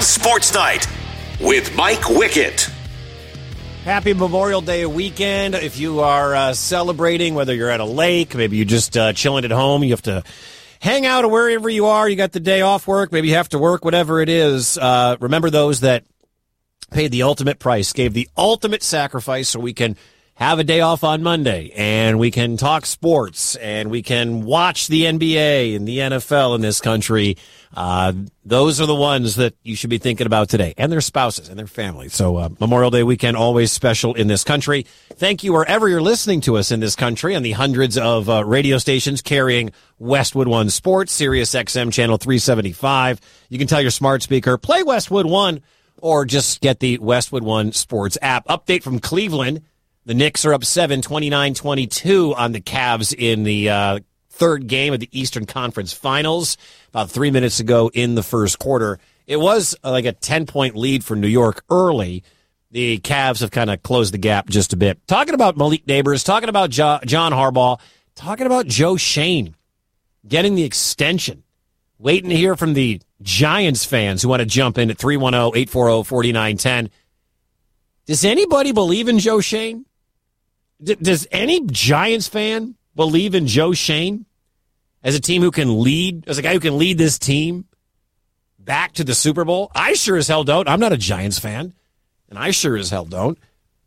Sports Night with Mike Wickett. Happy Memorial Day weekend. If you are celebrating, whether you're at a lake, maybe you're just chilling at home, you have to hang out or wherever you are, you got the day off work, maybe you have to work, whatever it is. Remember those that paid the ultimate price, gave the ultimate sacrifice so we can have a day off on Monday and we can talk sports and we can watch the NBA and the NFL in this country. Those are the ones that you should be thinking about today, and their spouses and their families. So Memorial Day weekend, always special in this country. Thank you wherever you're listening to us in this country on the hundreds of radio stations carrying Westwood One Sports, Sirius XM channel 375. You can tell your smart speaker, play Westwood One, or just get the Westwood One Sports app. Update from Cleveland. The Knicks are up 7, 29-22 on the Cavs in the third game of the Eastern Conference Finals about 3 minutes ago in the first quarter. It was like a 10-point lead for New York early. The Cavs have kind of closed the gap just a bit. Talking about Malik Neighbors, talking about John Harbaugh, talking about Joe Schoen getting the extension. Waiting to hear from the Giants fans who want to jump in at 310-840-4910. Does anybody believe in Joe Schoen? Does any Giants fan believe in Joe Schoen as a team who can lead, as a guy who can lead this team back to the Super Bowl? I sure as hell don't. I'm not a Giants fan, and I sure as hell don't.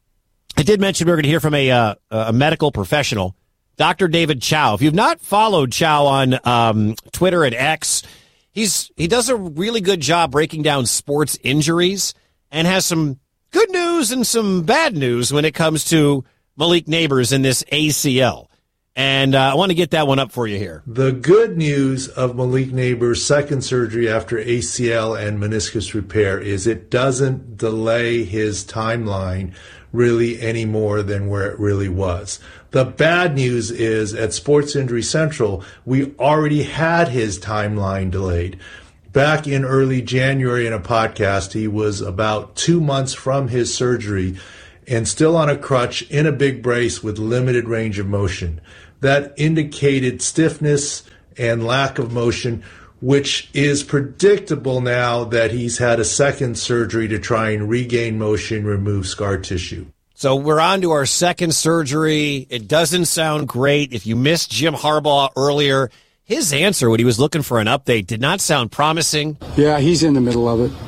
I did mention we were going to hear from a medical professional, Dr. David Chao. If you've not followed Chao on Twitter and X, he does a really good job breaking down sports injuries and has some good news and some bad news when it comes to Malik Neighbors in this ACL. And I want to get that one up for you here. The good news of Malik Neighbors' second surgery after ACL and meniscus repair is it doesn't delay his timeline really any more than where it really was. The bad news is at Sports Injury Central, we already had his timeline delayed. Back in early January in a podcast, he was about 2 months from his surgery and still on a crutch in a big brace with limited range of motion. That indicated stiffness and lack of motion, which is predictable now that he's had a second surgery to try and regain motion, remove scar tissue. So we're on to our second surgery. It doesn't sound great. If you missed Jim Harbaugh earlier, his answer when he was looking for an update did not sound promising. Yeah, he's in the middle of it.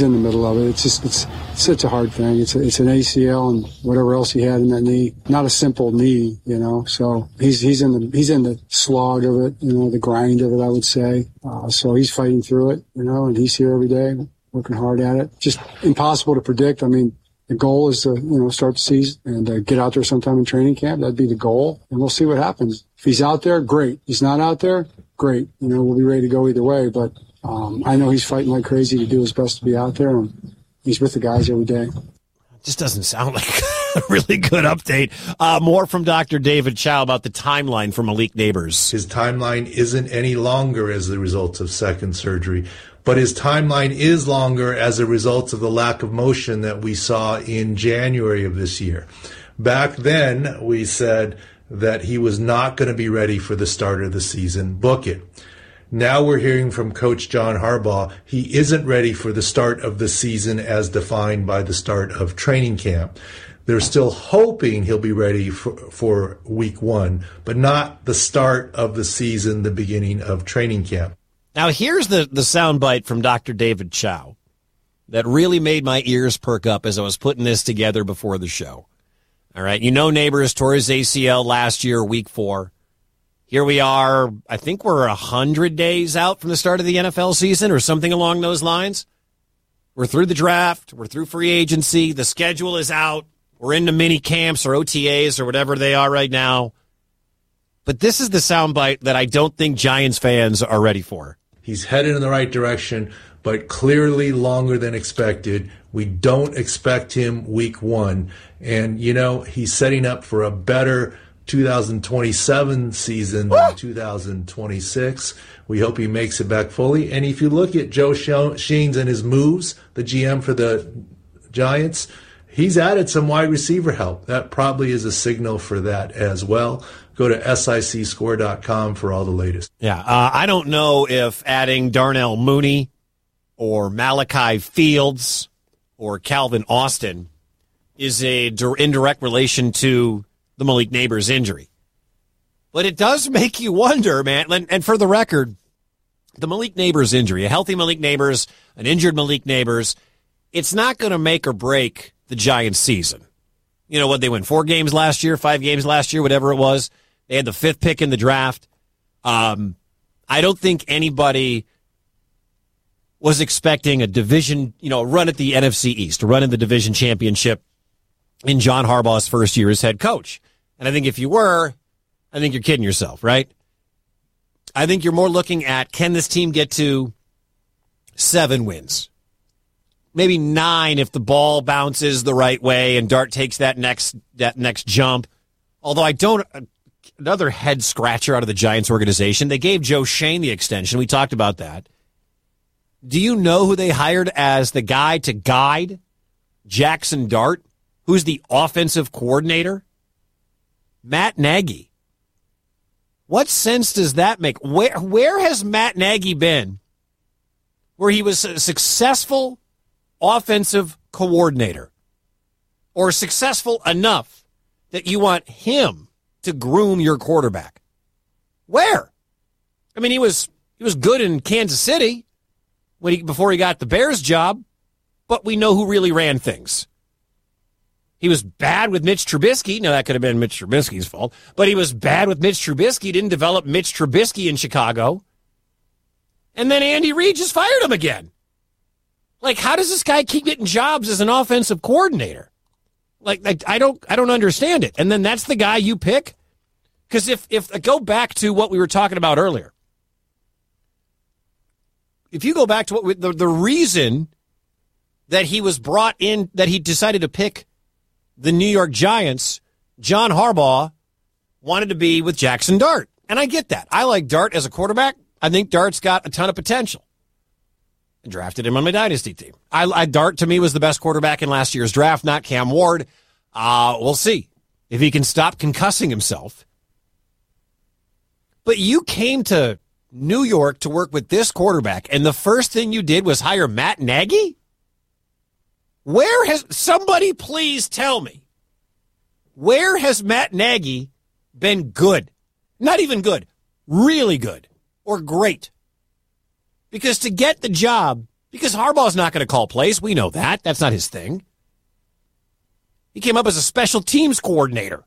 It's such a hard thing. It's an ACL and whatever else he had in that knee. Not a simple knee, you know. So he's in the slog of it, you know, the grind of it, I would say. So he's fighting through it, you know, and he's here every day, working hard at it. Just impossible to predict. I mean, the goal is to, you know, start the season and get out there sometime in training camp. That'd be the goal, and we'll see what happens. If he's out there, great. If he's not out there, great. You know, we'll be ready to go either way, but I know he's fighting like crazy to do his best to be out there, and he's with the guys every day. Just doesn't sound like a really good update. More from Dr. David Chao about the timeline for Malik Neighbors. His timeline isn't any longer as a result of second surgery, but his timeline is longer as a result of the lack of motion that we saw in January of this year. Back then, we said that he was not going to be ready for the start of the season. Book it. Now we're hearing from Coach John Harbaugh he isn't ready for the start of the season as defined by the start of training camp. They're still hoping he'll be ready for week 1, but not the start of the season, the beginning of training camp. Now here's the soundbite from Dr. David Chao that really made my ears perk up as I was putting this together before the show. All right, you know Neighbors tore his ACL last year, week 4. Here we are, I think we're 100 days out from the start of the NFL season or something along those lines. We're through the draft. We're through free agency. The schedule is out. We're into mini camps or OTAs or whatever they are right now. But this is the soundbite that I don't think Giants fans are ready for. He's headed in the right direction, but clearly longer than expected. We don't expect him week 1. And, you know, he's setting up for a better 2027 season than 2026. We hope he makes it back fully. And if you look at Joe Schoen and his moves, the GM for the Giants, he's added some wide receiver help. That probably is a signal for that as well. Go to sicscore.com for all the latest. Yeah, I don't know if adding Darnell Mooney or Malachi Fields or Calvin Austin is a indirect relation to the Malik Neighbors injury. But it does make you wonder, man. And for the record, the Malik Neighbors injury, a healthy Malik Neighbors, an injured Malik Neighbors, it's not going to make or break the Giants' season. You know what, they win 4 games last year, 5 games last year, whatever it was. They had the 5th pick in the draft. I don't think anybody was expecting a division, run at the NFC East, a run in the division championship in John Harbaugh's first year as head coach. And I think if you were, I think you're kidding yourself, right? I think you're more looking at, can this team get to 7 wins? Maybe 9 if the ball bounces the right way and Dart takes that next jump. Although another head scratcher out of the Giants organization. They gave Joe Shane the extension. We talked about that. Do you know who they hired as the guy to guide Jackson Dart, who's the offensive coordinator? Matt Nagy. What sense does that make? Where has Matt Nagy been where he was a successful offensive coordinator or successful enough that you want him to groom your quarterback? Where? I mean, he was good in Kansas City before he got the Bears job, but we know who really ran things. He was bad with Mitch Trubisky. Now, that could have been Mitch Trubisky's fault, but he was bad with Mitch Trubisky, didn't develop Mitch Trubisky in Chicago. And then Andy Reid just fired him again. Like, how does this guy keep getting jobs as an offensive coordinator? Like I don't understand it. And then that's the guy you pick? Because if go back to what we were talking about earlier. If you go back to the reason that he was brought in, that he decided to pick the New York Giants, John Harbaugh wanted to be with Jackson Dart. And I get that. I like Dart as a quarterback. I think Dart's got a ton of potential. I drafted him on my dynasty team. Dart, to me, was the best quarterback in last year's draft, not Cam Ward. We'll see if he can stop concussing himself. But you came to New York to work with this quarterback, and the first thing you did was hire Matt Nagy? Where has somebody please tell me? Where has Matt Nagy been good? Not even good, really good or great. Because to get the job, because Harbaugh's not going to call plays, we know that. That's not his thing. He came up as a special teams coordinator.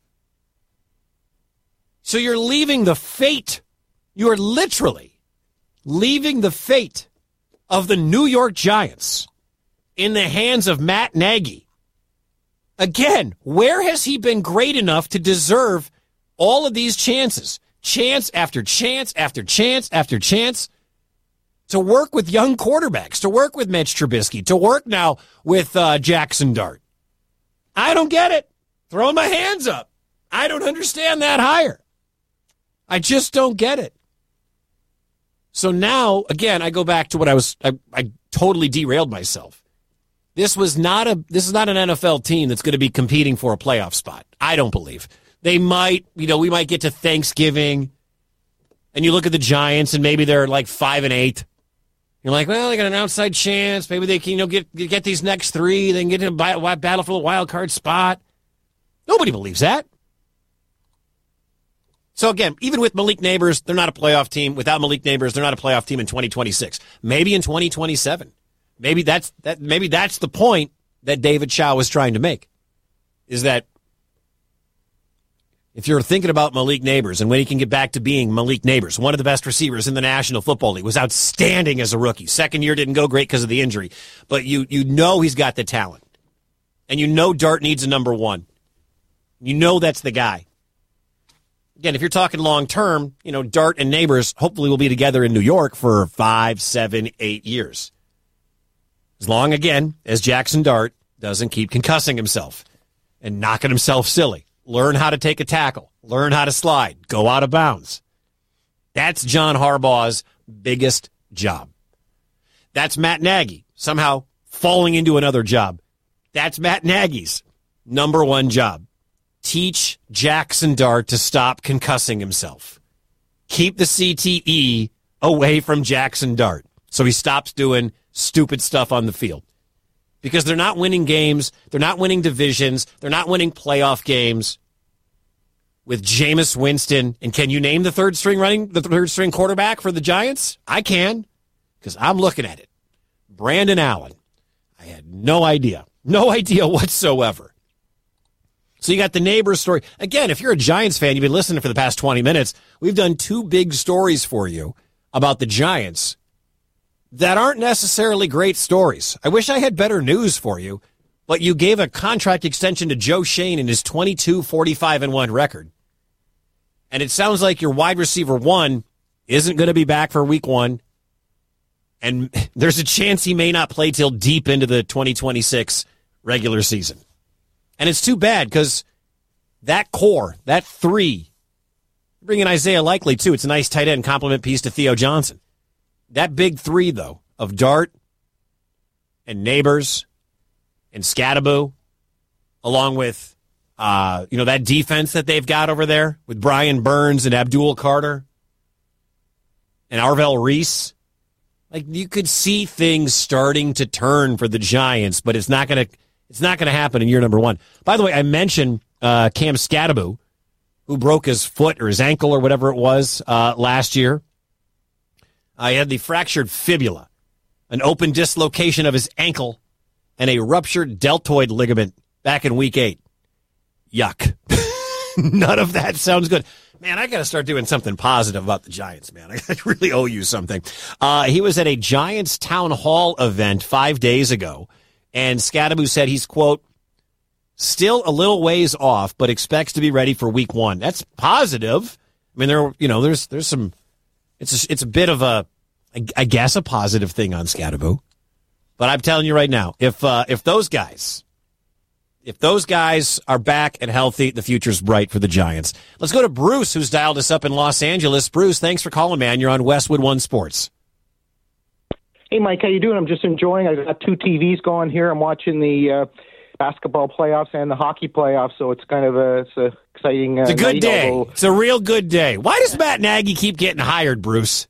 So you're leaving the fate, you are literally leaving the fate of the New York Giants in the hands of Matt Nagy. Again, where has he been great enough to deserve all of these chances? Chance after chance after chance after chance to work with young quarterbacks, to work with Mitch Trubisky, to work now with Jackson Dart. I don't get it. Throwing my hands up. I don't understand that hire. I just don't get it. So now, again, I go back to what I totally derailed myself. This is not an NFL team that's going to be competing for a playoff spot. I don't believe. They might, we might get to Thanksgiving and you look at the Giants and maybe they're like 5-8. You're like, well, they got an outside chance. Maybe they can, get these next 3. They can get in a battle for the wild card spot. Nobody believes that. So again, even with Malik Neighbors, they're not a playoff team. Without Malik Neighbors, they're not a playoff team in 2026. Maybe in 2027. Maybe that's the point that David Chow was trying to make. Is that if you're thinking about Malik Neighbors and when he can get back to being Malik Neighbors, one of the best receivers in the National Football League, was outstanding as a rookie. Second year didn't go great because of the injury, but you know he's got the talent. And you know Dart needs a number 1. You know that's the guy. Again, if you're talking long term, Dart and Neighbors hopefully will be together in New York for 5, 7, 8 years. As long, again, as Jackson Dart doesn't keep concussing himself and knocking himself silly. Learn how to take a tackle. Learn how to slide. Go out of bounds. That's John Harbaugh's biggest job. That's Matt Nagy somehow falling into another job. That's Matt Nagy's number 1 job. Teach Jackson Dart to stop concussing himself. Keep the CTE away from Jackson Dart so he stops doing stupid stuff on the field. Because they're not winning games, they're not winning divisions, they're not winning playoff games with Jameis Winston. And can you name the third string quarterback for the Giants? I can, because I'm looking at it. Brandon Allen. I had no idea whatsoever. So you got the Neighbors story. Again, if you're a Giants fan, you've been listening for the past 20 minutes, we've done 2 big stories for you about the Giants that aren't necessarily great stories. I wish I had better news for you, but you gave a contract extension to Joe Shane in his 22-45-1 record. And it sounds like your wide receiver 1 isn't going to be back for week 1. And there's a chance he may not play till deep into the 2026 regular season. And it's too bad because that core, that 3, bring in Isaiah Likely too. It's a nice tight end compliment piece to Theo Johnson. That big 3, though, of Dart and Neighbors and Scattaboo, along with, that defense that they've got over there with Brian Burns and Abdul Carter and Arvell Reese. Like, you could see things starting to turn for the Giants, but it's not going to happen in year number 1. By the way, I mentioned Cam Scattaboo, who broke his foot or his ankle or whatever it was last year. He had the fractured fibula, an open dislocation of his ankle, and a ruptured deltoid ligament back in week 8. Yuck. None of that sounds good. Man, I got to start doing something positive about the Giants, man. I really owe you something. He was at a Giants town hall event 5 days ago, and Scattaboo said he's, quote, still a little ways off, but expects to be ready for week 1. That's positive. I mean, there's some. It's a bit of I guess a positive thing on Scattaboo, but I'm telling you right now, if those guys are back and healthy, the future's bright for the Giants. Let's go to Bruce, who's dialed us up in Los Angeles. Bruce, thanks for calling, man. You're on Westwood One Sports. Hey, Mike, how you doing? I'm just enjoying. I got 2 TVs going here. I'm watching the basketball playoffs and the hockey playoffs, so it's kind of it's a exciting. It's a good night, day. although... It's a real good day. Why does Matt Nagy keep getting hired, Bruce?